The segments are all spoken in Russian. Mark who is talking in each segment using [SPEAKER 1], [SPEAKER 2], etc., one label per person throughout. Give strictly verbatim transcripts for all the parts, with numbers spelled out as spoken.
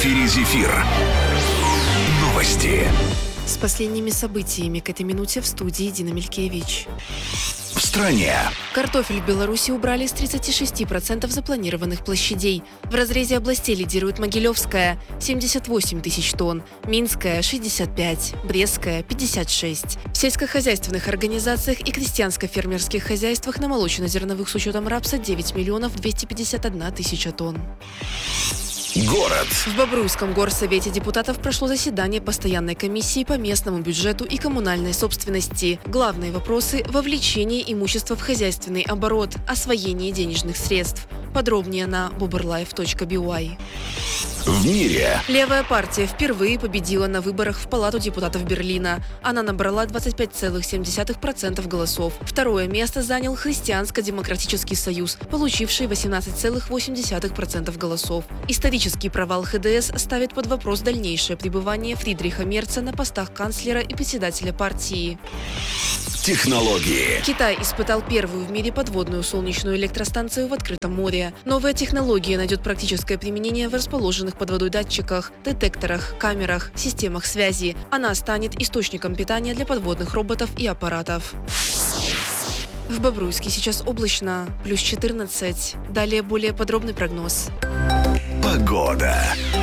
[SPEAKER 1] эфире «Зефир». Новости.
[SPEAKER 2] С последними событиями к этой минуте в студии Дина Мелькевич.
[SPEAKER 1] В стране.
[SPEAKER 2] Картофель в Беларуси убрали с тридцати шести процентов запланированных площадей. В разрезе областей лидирует Могилевская – семьдесят восемь тысяч тонн, Минская – шестьдесят пять, Брестская – пятьдесят шесть. В сельскохозяйственных организациях и крестьянско-фермерских хозяйствах на молочно-зерновых с учетом рапса девять миллионов двести пятьдесят одна тысяча тонн.
[SPEAKER 1] Город.
[SPEAKER 2] В Бобруйском горсовете депутатов прошло заседание постоянной комиссии по местному бюджету и коммунальной собственности. Главные вопросы – вовлечение имущества в хозяйственный оборот, освоение денежных средств. Подробнее на бобрлайф точка би уай.
[SPEAKER 1] В мире.
[SPEAKER 2] Левая партия впервые победила на выборах в Палату депутатов Берлина. Она набрала двадцать пять целых семь десятых процента голосов. Второе место занял Христианско-демократический союз, получивший восемнадцать целых восемь десятых процента голосов. Исторический провал ха дэ эс ставит под вопрос дальнейшее пребывание Фридриха Мерца на постах канцлера и председателя партии.
[SPEAKER 1] Технологии.
[SPEAKER 2] Китай испытал первую в мире подводную солнечную электростанцию в открытом море. Новая технология найдет практическое применение в расположенных под водой датчиках, детекторах, камерах, системах связи. Она станет источником питания для подводных роботов и аппаратов. В Бобруйске сейчас облачно, плюс четырнадцать. Далее более подробный прогноз.
[SPEAKER 1] Погода.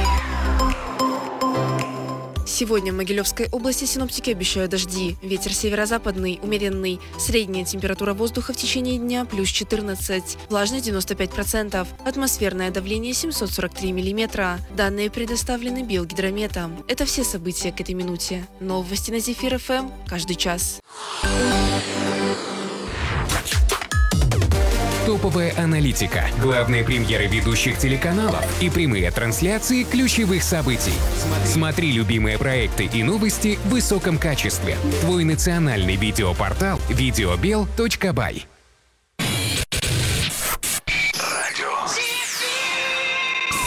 [SPEAKER 2] Сегодня в Могилевской области синоптики обещают дожди. Ветер северо-западный, умеренный. Средняя температура воздуха в течение дня плюс четырнадцать. Влажность девяносто пять процентов. Атмосферное давление семьсот сорок три миллиметра. Данные предоставлены Белгидрометом. Это все события к этой минуте. Новости на Зефир эф эм каждый час.
[SPEAKER 3] Топовая аналитика, главные премьеры ведущих телеканалов и прямые трансляции ключевых событий. Смотри любимые проекты и новости в высоком качестве. Твой национальный видеопортал видеобел точка бай.